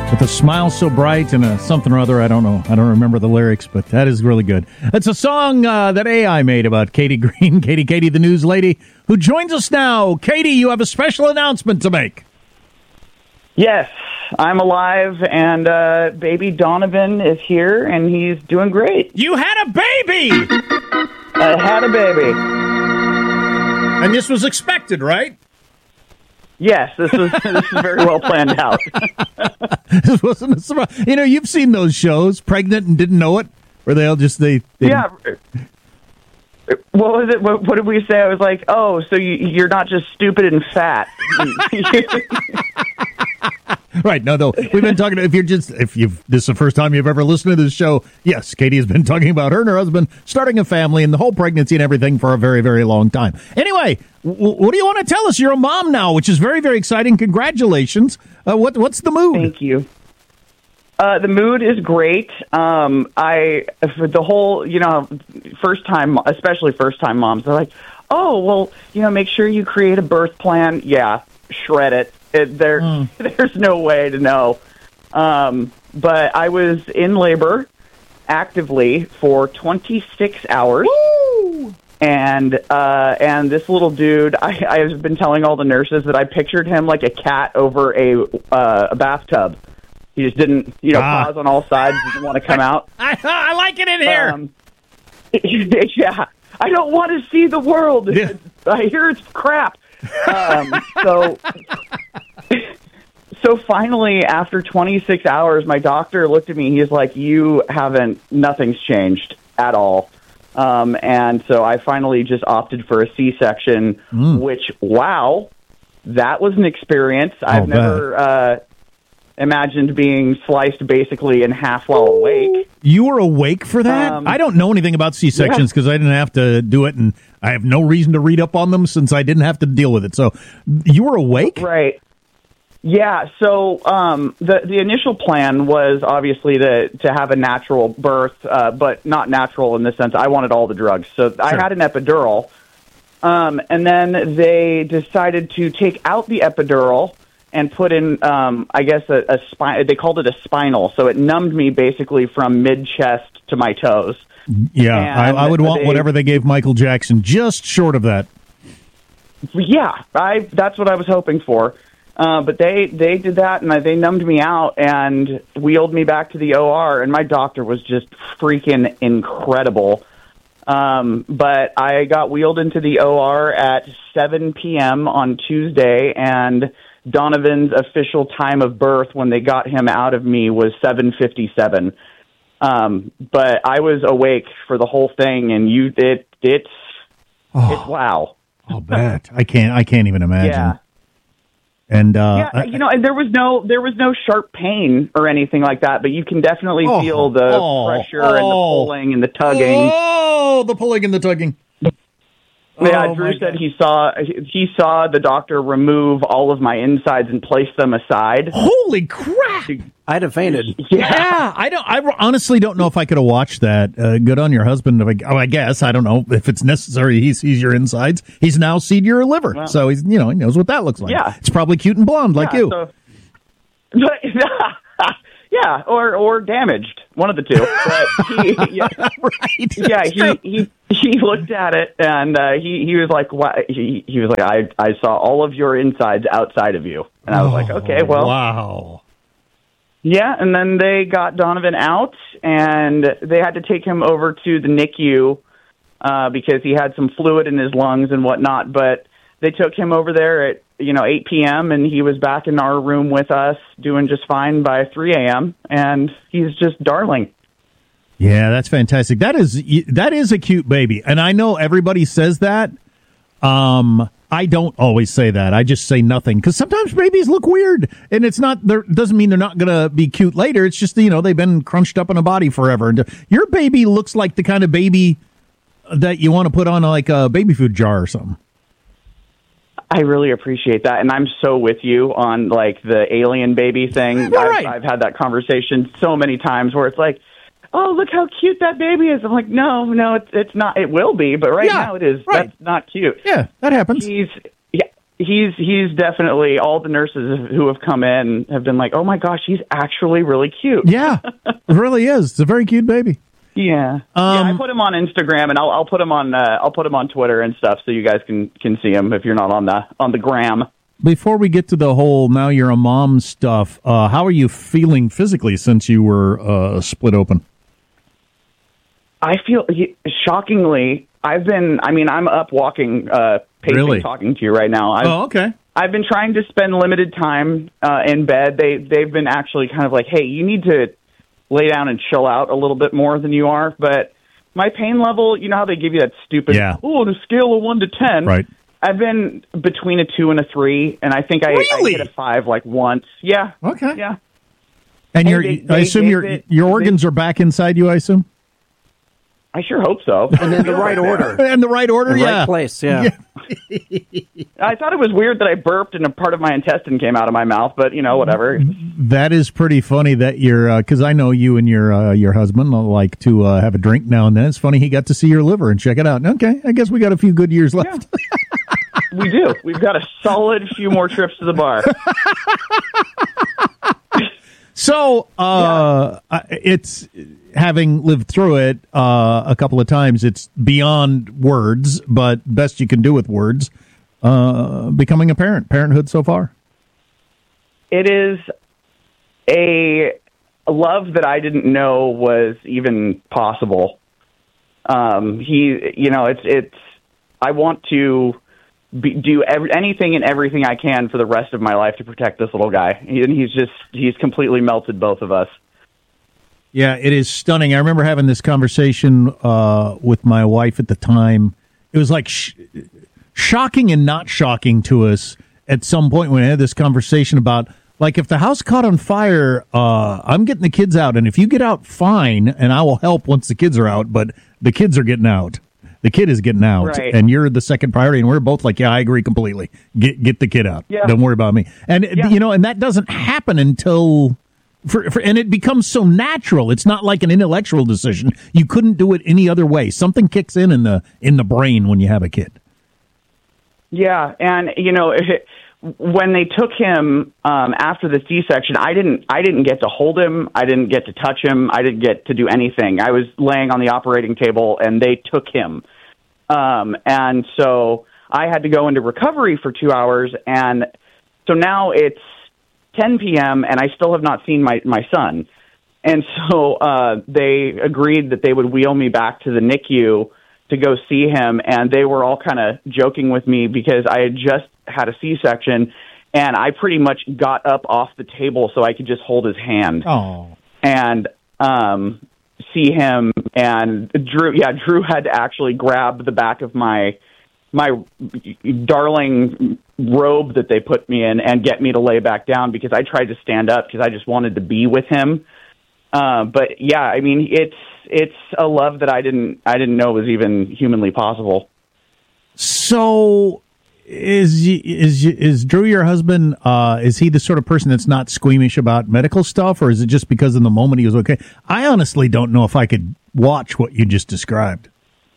With a smile so bright and a something or other, I don't know. I don't remember the lyrics, but that is really good. It's a song that AI made about Katie Green, Katie, the news lady, who joins us now. Katie, you have a special announcement to make. Yes, I'm alive, and baby Donovan is here, and he's doing great. You had a baby! I had a baby. And this was expected, right? Yes, this is very well planned out. This wasn't a surprise. You know, you've seen those shows, Pregnant and Didn't Know It, where they Yeah. What was it? What did we say? I was like, oh, so you're not just stupid and fat. Right. No. We've been talking. If this is the first time you've ever listened to this show, yes, Katie has been talking about her and her husband starting a family and the whole pregnancy and everything for a very, very long time. Anyway, what do you want to tell us? You're a mom now, which is very, very exciting. Congratulations. What's the mood? Thank you. The mood is great. For the whole, first time, especially first time moms, they're like, oh, well, make sure you create a birth plan. Yeah, shred it. There's no way to know. But I was in labor actively for 26 hours. Woo! And this little dude, I've been telling all the nurses that I pictured him like a cat over a bathtub. He just didn't, pause on all sides, didn't want to come out. I like it in here. Yeah, I don't want to see the world. Yeah. I hear it's crap. So finally, after 26 hours, my doctor looked at me. He's like, nothing's changed at all. And so I finally just opted for a C-section, which, wow, that was an experience. I've never imagined being sliced basically in half while awake. You were awake for that? I don't know anything about C-sections because I didn't have to do it, and I have no reason to read up on them since I didn't have to deal with it. So you were awake? Right. Yeah, so the initial plan was obviously to have a natural birth, but not natural in the sense I wanted all the drugs. So I had an epidural, and then they decided to take out the epidural and put in, I guess, a spine. They called it a spinal, so it numbed me basically from mid-chest to my toes. Yeah, I would want whatever they gave Michael Jackson, just short of that. Yeah, that's what I was hoping for. But they did that, and they numbed me out and wheeled me back to the OR, and my doctor was just freaking incredible. But I got wheeled into the OR at 7 p.m. on Tuesday, and Donovan's official time of birth when they got him out of me was 7:57. But I was awake for the whole thing, and it's wow. I'll bet. I can't even imagine. Yeah. And and there was no sharp pain or anything like that, but you can definitely feel the pressure and the pulling and the tugging. Oh, the pulling and the tugging. Yeah, Drew said he saw the doctor remove all of my insides and place them aside. Holy crap! I'd have fainted. Yeah, I honestly don't know if I could have watched that. Good on your husband. I guess I don't know if it's necessary. He sees your insides. He's now seen your liver, so he knows what that looks like. Yeah, it's probably cute and blonde like you. Yeah, or damaged, one of the two. But right. He looked at it and he was like, "What?" He was like, "I saw all of your insides outside of you," and I was like, "Okay, well, wow." Yeah, and then they got Donovan out, and they had to take him over to the NICU because he had some fluid in his lungs and whatnot. But they took him over there at 8 p.m., and he was back in our room with us doing just fine by 3 a.m., and he's just darling. Yeah, that's fantastic. That is a cute baby, and I know everybody says that. I don't always say that. I just say nothing because sometimes babies look weird, and it's not. Doesn't mean they're not going to be cute later. It's just they've been crunched up in a body forever. And your baby looks like the kind of baby that you want to put on like a baby food jar or something. I really appreciate that, and I'm so with you on like the alien baby thing. Right. I've had that conversation so many times where it's like, oh, look how cute that baby is. I'm like, no, it's not. It will be, but right now it is. Right. That's not cute. Yeah, that happens. he's definitely, all the nurses who have come in have been like, oh my gosh, he's actually really cute. Yeah, it really is. It's a very cute baby. Yeah. I put him on Instagram, and I'll put him on Twitter and stuff, so you guys can see him if you're not on the gram. Before we get to the whole now you're a mom stuff, how are you feeling physically since you were split open? I feel, shockingly, I'm up walking, pacing, Really? talking to you right now. Okay. I've been trying to spend limited time in bed. They've been actually kind of like, hey, you need to lay down and chill out a little bit more than you are. But my pain level, you know how they give you that stupid, the scale of 1 to 10. Right. I've been between a 2 and a 3, and I think I hit a 5 like once. Yeah. Okay. Yeah. And Hey, I assume your organs are back inside you, I assume? I sure hope so. And in the right order. In the right order, The yeah. right place, yeah. I thought it was weird that I burped and a part of my intestine came out of my mouth, but, whatever. That is pretty funny that you're, because I know you and your husband like to have a drink now and then. It's funny he got to see your liver and check it out. Okay, I guess we got a few good years left. Yeah. We do. We've got a solid few more trips to the bar. So, it's, having lived through it a couple of times, it's beyond words, but best you can do with words, becoming a parent, parenthood so far. It is a love that I didn't know was even possible. I want to do anything and everything I can for the rest of my life to protect this little guy. He's completely melted both of us. Yeah, it is stunning. I remember having this conversation with my wife at the time. It was like shocking and not shocking to us at some point when I had this conversation about, like, if the house caught on fire, I'm getting the kids out. And if you get out, fine, and I will help once the kids are out. But the kids are getting out. The kid is getting out, right. And you're the second priority. And we're both like, yeah, I agree completely. Get the kid out. Yeah. Don't worry about me. And, and that doesn't happen until... and it becomes so natural. It's not like an intellectual decision. You couldn't do it any other way. Something kicks in the brain when you have a kid. Yeah, and when they took him after the C-section, I didn't get to hold him. I didn't get to touch him. I didn't get to do anything. I was laying on the operating table, and they took him. And so I had to go into recovery for 2 hours, and so now it's 10 p.m., and I still have not seen my son. And so they agreed that they would wheel me back to the NICU to go see him, and they were all kind of joking with me because I had just had a C-section, and I pretty much got up off the table so I could just hold his hand. Oh. And see him, and Drew had to actually grab the back of my darling robe that they put me in and get me to lay back down because I tried to stand up because I just wanted to be with him. But yeah, I mean, it's a love that I didn't know was even humanly possible. So is Drew your husband? Is he the sort of person that's not squeamish about medical stuff, or is it just because in the moment he was okay? I honestly don't know if I could watch what you just described.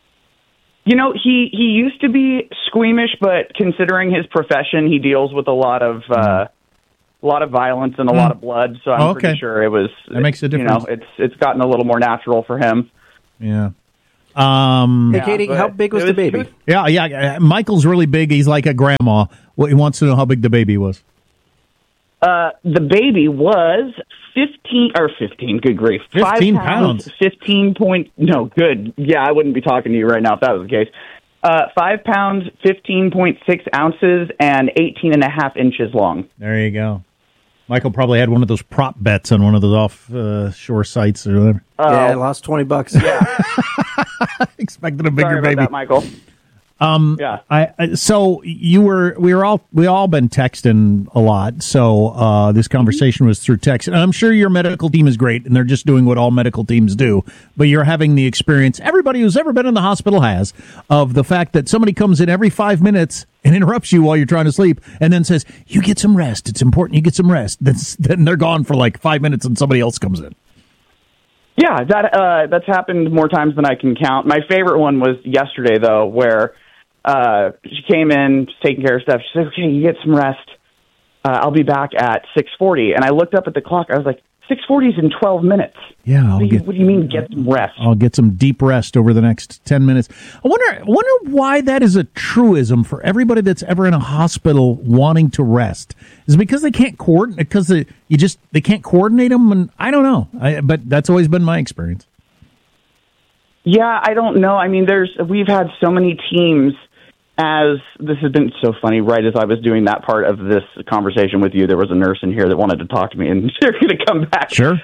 He used to be squeamish, but considering his profession, he deals with a lot of violence and a lot of blood. So I'm pretty sure that makes a difference. It's gotten a little more natural for him. Yeah. Hey, Katie, how big was the baby? Yeah. Michael's really big. He's like a grandma. He wants to know how big the baby was. The baby was 15, good grief. 15 pounds. 15 point, no, good. Yeah, I wouldn't be talking to you right now if that was the case. 5 pounds, 15.6 ounces, and 18.5 inches long. There you go. Michael probably had one of those prop bets on one of those offshore sites or whatever. Yeah, I lost $20. Yeah. Expected a bigger Sorry about baby. that, Michael. Yeah. So we all been texting a lot. So this conversation was through text, and I'm sure your medical team is great, and they're just doing what all medical teams do. But you're having the experience everybody who's ever been in the hospital has of the fact that somebody comes in every 5 minutes and interrupts you while you're trying to sleep, and then says, "You get some rest. It's important you get some rest." Then they're gone for like 5 minutes, and somebody else comes in. Yeah, that's happened more times than I can count. My favorite one was yesterday, though, where she came in, taking care of stuff. She said, okay, you get some rest. I'll be back at 6:40. And I looked up at the clock. I was like, 6:40 is in 12 minutes. Yeah. What do you mean get some rest? I'll get some deep rest over the next 10 minutes. I wonder why that is a truism for everybody that's ever in a hospital wanting to rest. Is it because they can't coordinate? Because they can't coordinate them? And I don't know. But that's always been my experience. Yeah, I don't know. I mean, we've had so many teams. As this has been so funny, right as I was doing that part of this conversation with you, there was a nurse in here that wanted to talk to me, and they're going to come back. Sure.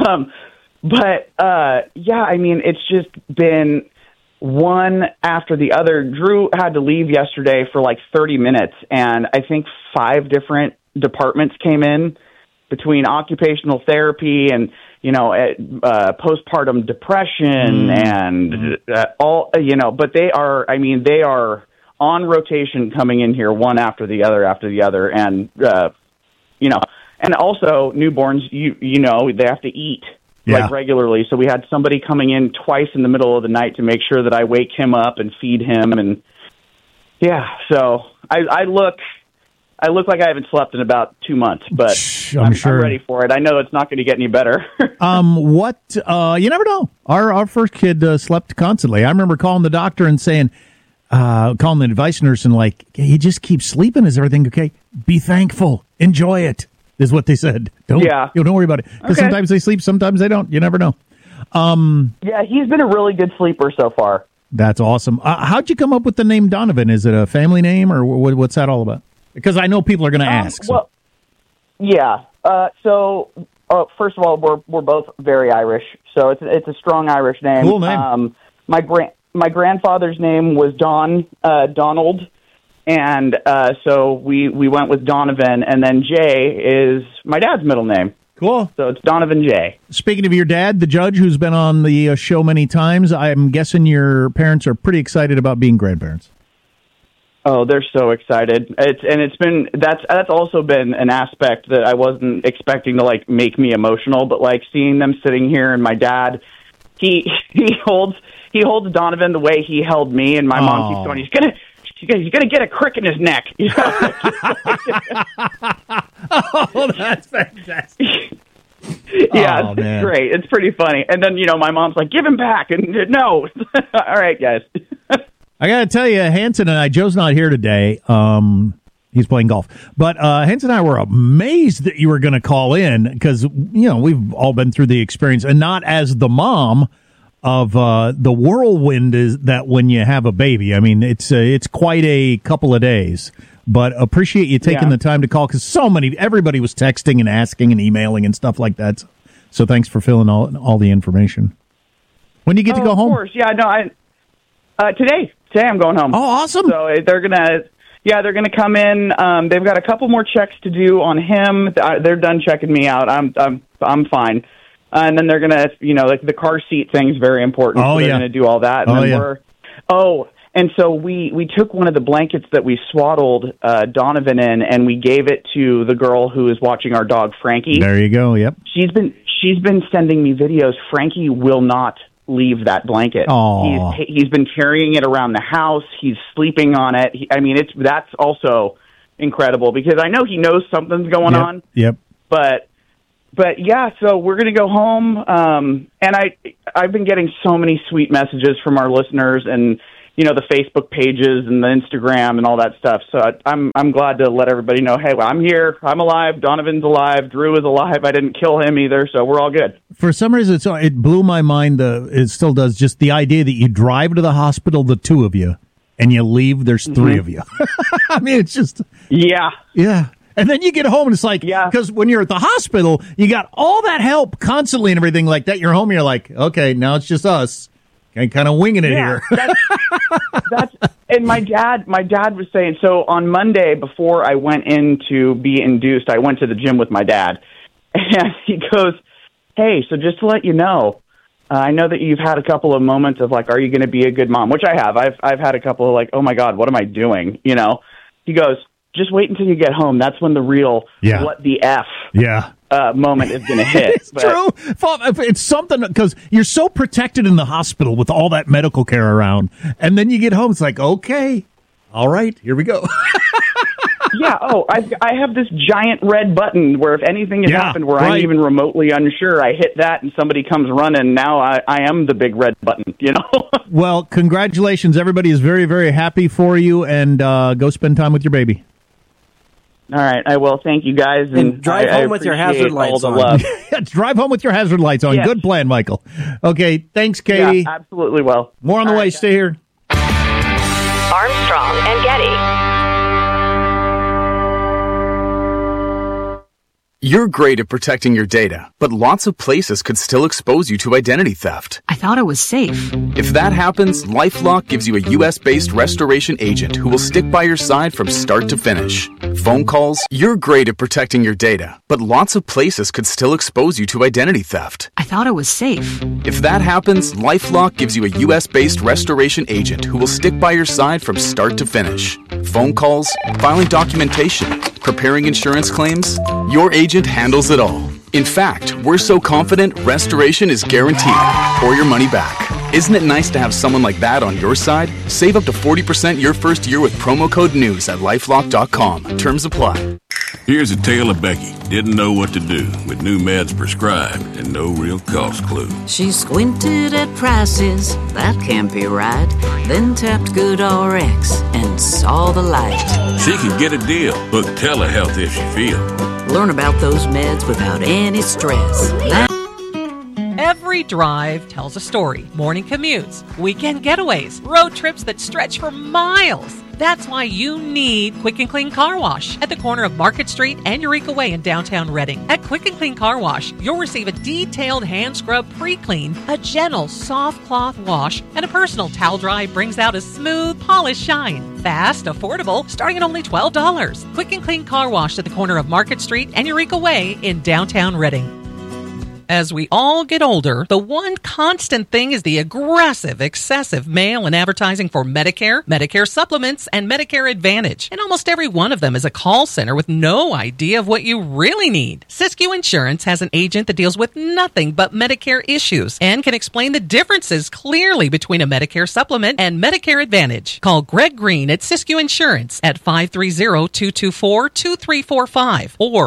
Yeah, I mean, it's just been one after the other. Drew had to leave yesterday for like 30 minutes, and I think 5 different departments came in between occupational therapy and, postpartum depression and all, but they are on rotation coming in here one after the other. And, and also newborns, they have to eat like regularly. So we had somebody coming in twice in the middle of the night to make sure that I wake him up and feed him. And so I look like I haven't slept in about 2 months, but I'm sure I'm ready for it. I know it's not going to get any better. You never know. Our first kid slept constantly. I remember calling the doctor and saying, calling the advice nurse and like, hey, he just keeps sleeping. Is everything okay? Be thankful. Enjoy it, is what they said. Don't worry about it. Because sometimes they sleep, sometimes they don't. You never know. He's been a really good sleeper so far. That's awesome. How'd you come up with the name Donovan? Is it a family name or what's that all about? Because I know people are going to ask. So. Well, so first of all, we're both very Irish, so it's a strong Irish name. Cool name. My grandfather's name was Donald, and so we went with Donovan, and then Jay is my dad's middle name. Cool. So it's Donovan Jay. Speaking of your dad, the judge who's been on the show many times, I'm guessing your parents are pretty excited about being grandparents. Oh, they're so excited. That's also been an aspect that I wasn't expecting to like make me emotional, but like seeing them sitting here and my dad, he holds Donovan the way he held me, and my mom keeps going, he's gonna get a crick in his neck. Oh, that's fantastic. Yeah, it's great. It's pretty funny. And then, my mom's like, give him back. And no. All right, guys. I got to tell you, Hanson and I, Joe's not here today. He's playing golf. But Hanson and I were amazed that you were going to call in because, we've all been through the experience. And not as the mom of the whirlwind is that when you have a baby. I mean, it's quite a couple of days. But appreciate you taking the time to call because everybody was texting and asking and emailing and stuff like that. So thanks for filling all the information. When do you get to go home? Of course. Yeah, no, today I'm going home. Oh, awesome. So they're gonna come in. They've got a couple more checks to do on him. They're done checking me out. I'm fine. And then they're gonna, like the car seat thing is very important. Oh, so they're gonna do all that. And and so we took one of the blankets that we swaddled Donovan in, and we gave it to the girl who is watching our dog Frankie. There you go. Yep. She's been sending me videos. Frankie will not leave that blanket. He's been carrying it around the house. He's sleeping on it. That's also incredible because I know he knows something's going on. Yep. But yeah, so we're going to go home. And I've been getting so many sweet messages from our listeners and, the Facebook pages and the Instagram and all that stuff. So I'm glad to let everybody know, hey, well, I'm here. I'm alive. Donovan's alive. Drew is alive. I didn't kill him either. So we're all good. For some reason, it blew my mind. It still does. Just the idea that you drive to the hospital, the two of you, and you leave, there's three of you. I mean, it's just... Yeah. And then you get home and it's like, because when you're at the hospital, you got all that help constantly and everything like that. You're home and you're like, okay, now it's just us. I'm kind of winging it here. And my dad was saying, so on Monday before I went in to be induced, I went to the gym with my dad. And he goes, hey, so just to let you know, I know that you've had a couple of moments of like, are you going to be a good mom? Which I have. I've had a couple of like, oh my God, what am I doing? He goes, just wait until you get home. That's when the real what the F moment is going to hit. It's true. It's something because you're so protected in the hospital with all that medical care around. And then you get home. It's like, okay, All right, here we go. Yeah, I have this giant red button where if anything has happened where I'm even remotely unsure, I hit that and somebody comes running. Now I am the big red button, you know? Well, congratulations. Everybody is very, very happy for you, and go spend time with your baby. All right, I will. Thank you, guys. And drive home with your hazard lights on. Drive home with your hazard lights on. Yes. Good plan, Michael. Okay, thanks, Katie. Yeah, absolutely will. More on the way. Stay here. Armstrong and Getty. You're great at protecting your data, but lots of places could still expose you to identity theft. I thought it was safe. If that happens, LifeLock gives you a U.S.-based restoration agent who will stick by your side from start to finish. Phone calls, you're great at protecting your data, but lots of places could still expose you to identity theft. I thought it was safe. If that happens, LifeLock gives you a U.S.-based restoration agent who will stick by your side from start to finish. Phone calls, filing documentation, preparing insurance claims, your agent handles it all. In fact, we're so confident restoration is guaranteed or your money back. Isn't it nice to have someone like that on your side? Save up to 40% your first year with promo code NEWS at LifeLock.com. Terms apply. Here's a tale of Becky. Didn't know what to do with new meds prescribed and no real cost clue. She squinted at prices, that can't be right. Then tapped GoodRx and saw the light. She can get a deal. Book telehealth if she feels. Learn about those meds without any stress. Every drive tells a story. Morning commutes, weekend getaways, road trips that stretch for miles. That's why you need Quick and Clean Car Wash at the corner of Market Street and Eureka Way in downtown Reading. At Quick and Clean Car Wash, you'll receive a detailed hand scrub pre-clean, a gentle soft cloth wash, and a personal towel dry brings out a smooth, polished shine. Fast, affordable, starting at only $12. Quick and Clean Car Wash at the corner of Market Street and Eureka Way in downtown Reading. As we all get older, the one constant thing is the aggressive, excessive mail and advertising for Medicare, Medicare supplements, and Medicare Advantage. And almost every one of them is a call center with no idea of what you really need. Siskiyou Insurance has an agent that deals with nothing but Medicare issues and can explain the differences clearly between a Medicare supplement and Medicare Advantage. Call Greg Green at Siskiyou Insurance at 530-224-2345 or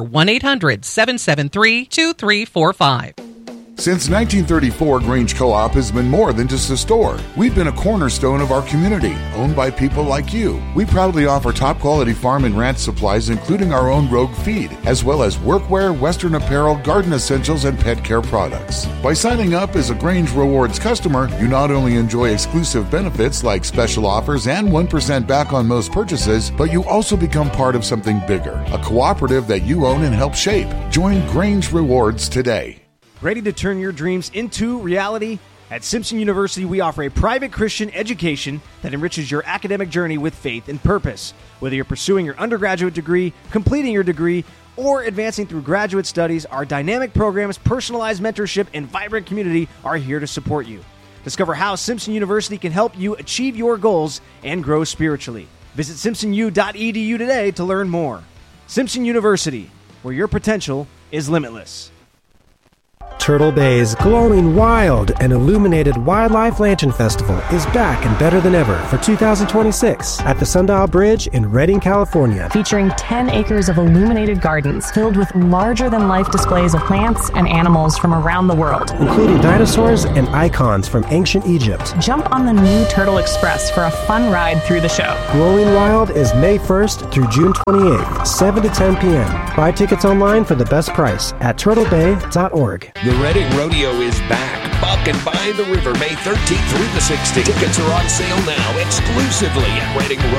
1-800-773-2345. Since 1934, Grange Co-op has been more than just a store. We've been a cornerstone of our community, owned by people like you. We proudly offer top-quality farm and ranch supplies, including our own Rogue feed, as well as workwear, Western apparel, garden essentials, and pet care products. By signing up as a Grange Rewards customer, you not only enjoy exclusive benefits like special offers and 1% back on most purchases, but you also become part of something bigger, a cooperative that you own and help shape. Join Grange Rewards today. Ready to turn your dreams into reality? At Simpson University, we offer a private Christian education that enriches your academic journey with faith and purpose. Whether you're pursuing your undergraduate degree, completing your degree, or advancing through graduate studies, our dynamic programs, personalized mentorship, and vibrant community are here to support you. Discover how Simpson University can help you achieve your goals and grow spiritually. Visit simpsonu.edu today to learn more. Simpson University, where your potential is limitless. Turtle Bay's glowing wild and illuminated Wildlife Lantern Festival is back and better than ever for 2026 at the Sundial Bridge in Redding, California. Featuring 10 acres of illuminated gardens filled with larger-than-life displays of plants and animals from around the world, including dinosaurs and icons from ancient Egypt. Jump on the new Turtle Express for a fun ride through the show. Glowing Wild is May 1st through June 28th, 7 to 10 p.m. Buy tickets online for the best price at turtlebay.org. The Reading Rodeo is back. Buck and by the river, May 13th through the 16th. Tickets are on sale now exclusively at Reading Rodeo.